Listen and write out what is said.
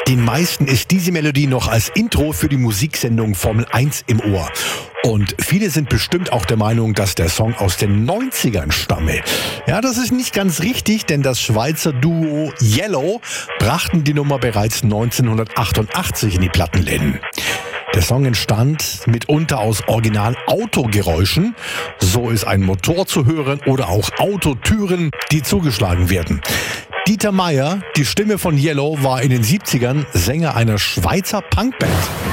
Den meisten ist diese Melodie noch als Intro für die Musiksendung Formel 1 im Ohr. Und viele sind bestimmt auch der Meinung, dass der Song aus den 90ern stamme. Ja, das ist nicht ganz richtig, denn das Schweizer Duo Yellow brachten die Nummer bereits 1988 in die Plattenläden. Der Song entstand mitunter aus Original-Autogeräuschen. So ist ein Motor zu hören oder auch Autotüren, die zugeschlagen werden. Dieter Meier, die Stimme von Yellow, war in den 70ern Sänger einer Schweizer Punkband.